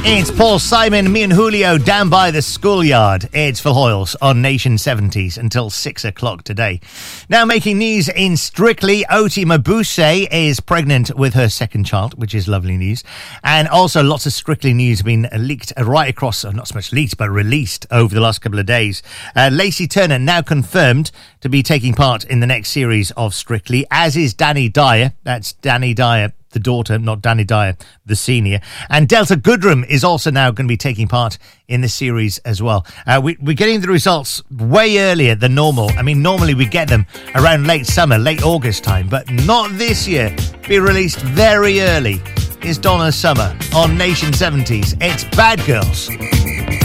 It's Paul Simon, me and Julio down by the schoolyard. It's Phil Hoyles on Nation 70s until 6 o'clock today. Now making news in Strictly, Oti Mabuse is pregnant with her second child, which is lovely news. And also lots of Strictly news been leaked right across, not so much leaked, but released over the last couple of days. Lacey Turner now confirmed to be taking part in the next series of Strictly, as is Danny Dyer. That's Danny Dyer, the daughter, not Danny Dyer, the senior. And Delta Goodrem is also now going to be taking part in the series as well. We're getting the results way earlier than normal. I mean, normally we get them around late summer, late August time, but not this year. Be released very early. It's Donna Summer on Nation 70s. It's Bad Girls.